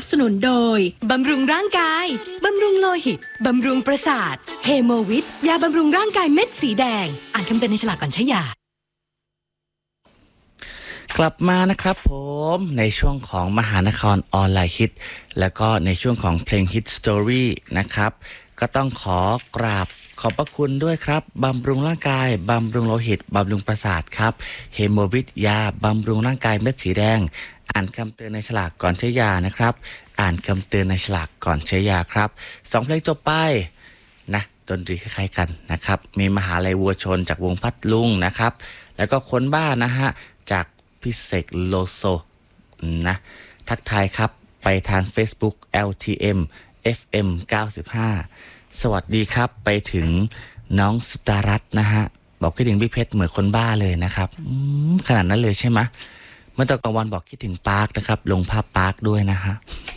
บสนุนโดยบำรุงร่างกายบำรุงโลหิตบำรุงประสาทเฮโมวิทยาบำรุงร่างกายเม็ดสีแดงอ่านคำเตือนในฉลากก่อนใช้ยากลับมานะครับผมในช่วงของมหานครออนไลน์ฮิตแล้วก็ในช่วงของเพลงฮิตสตอรี่นะครับก็ต้องขอกราบขอบพระคุณด้วยครับบำรุงร่างกายบำรุงโลหิตบำรุงประสาทครับเฮโมวิทยาบำรุงร่างกายเม็ดสีแดงอ่านคำเตือนในฉลากก่อนใช้ยานะครับอ่านคำเตือนในฉลากก่อนใช้ยาครับ2เพลงจบไปนะดนตรีคล้ายๆกันนะครับมีมหาลัยวัวชนจากวงพัดลุงนะครับแล้วก็คนบ้านะฮะจากพิเศษโลโซนะทักทายครับไปทาง Facebook LTM FM 95สวัสดีครับไปถึงน้องสตารัตน์นะฮะบอกคิดถึงพี่เพชรเหมือนคนบ้าเลยนะครับขนาดนั้นเลยใช่ไหมเมื่อตอนกลางวันบอกคิดถึงปาร์คนะครับลงภาพปาร์คด้วยนะฮะ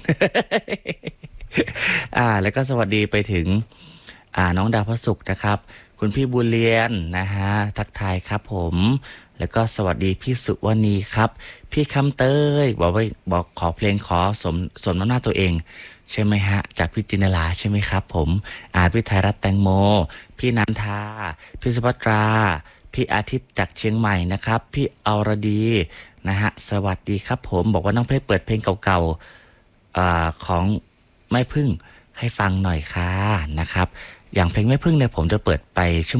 แล้วก็สวัสดีไปถึงน้องดาวพระศุกร์นะครับคุณพี่บุญเรียนนะฮะทักทายครับผมแล้วก็สวัสดีพี่สุวรรณีครับพี่คำเตยบอกขอเพลงขอสมน้ำหน้าตัวเองใช่ไหมฮะจากพี่จินลาใช่ไหมครับผมพี่ไทยรัตน์แตงโมพี่นันทาพี่สุภัตราพี่อาทิตย์จากเชียงใหม่นะครับพี่อรดีนะฮะสวัสดีครับผมบอกว่าน้องเพชรเปิดเพลงเก่าๆของแม่พึ่งให้ฟังหน่อยค่ะนะครับอย่างเพลงแม่พึ่งเนี่ยผมจะเปิดไป